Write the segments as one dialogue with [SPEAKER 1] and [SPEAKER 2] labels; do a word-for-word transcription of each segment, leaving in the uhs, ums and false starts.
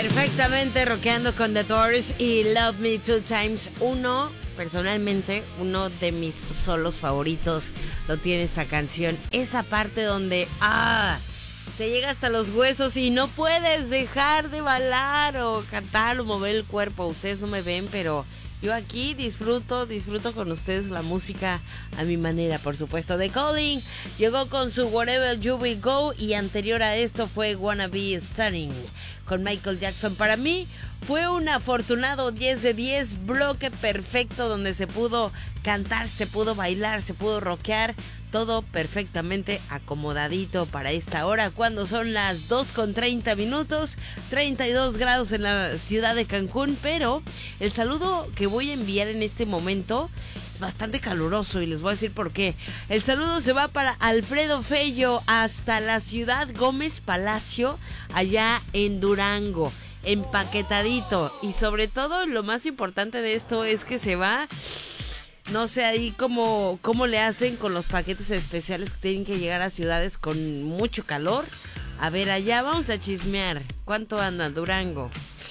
[SPEAKER 1] Perfectamente rockeando con The Doors y Love Me Two Times. Uno, personalmente, uno de mis solos favoritos lo tiene esta canción. Esa parte donde, ah, te llega hasta los huesos y no puedes dejar de bailar o cantar o mover el cuerpo. Ustedes no me ven, pero yo aquí disfruto, disfruto con ustedes la música a mi manera, por supuesto. The Calling llegó con su Wherever You Will Go y anterior a esto fue Wanna Be Stunning con Michael Jackson. Para mí fue un afortunado diez de diez, bloque perfecto donde se pudo cantar, se pudo bailar, se pudo rockear. Todo perfectamente acomodadito para esta hora, cuando son las dos con treinta minutos, treinta y dos grados en la ciudad de Cancún. Pero el saludo que voy a enviar en este momento es bastante caluroso y les voy a decir por qué. El saludo se va para Alfredo Fello hasta la ciudad Gómez Palacio, allá en Durango, empaquetadito. Y sobre todo, lo más importante de esto es que se va... No sé ahí cómo, cómo le hacen con los paquetes especiales que tienen que llegar a ciudades con mucho calor. A ver, allá vamos a chismear. ¿Cuánto anda Durango?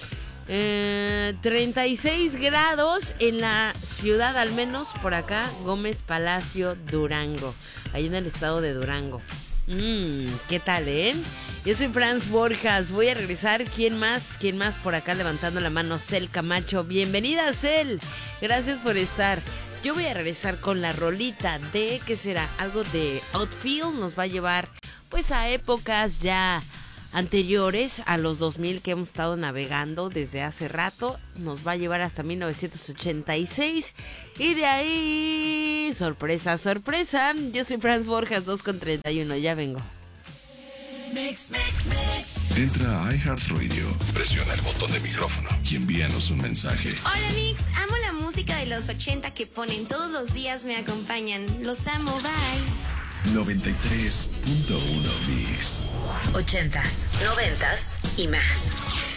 [SPEAKER 1] Eh, treinta y seis grados en la ciudad, al menos por acá, Gómez Palacio, Durango. Ahí en el estado de Durango. Mmm, ¿qué tal, eh? Yo soy Franz Borjas, voy a regresar. ¿Quién más? ¿Quién más por acá levantando la mano? Cel Camacho. Bienvenida, Cel. Gracias por estar. Yo voy a regresar con la rolita de, ¿qué será? Algo de Outfield, nos va a llevar pues a épocas ya anteriores a los dos mil que hemos estado navegando desde hace rato. Nos va a llevar hasta mil novecientos ochenta y seis y de ahí, sorpresa, sorpresa. Yo soy Franz Borjas, dos con treinta y uno, ya vengo.
[SPEAKER 2] Mix, mix, mix. Entra a iHeartRadio, presiona el botón de micrófono y envíanos un mensaje.
[SPEAKER 3] Hola Mix, amo la música de los ochenta que ponen todos los días, me acompañan. Los amo, bye.
[SPEAKER 2] noventa y tres punto uno Mix.
[SPEAKER 4] Ochentas, noventas y más.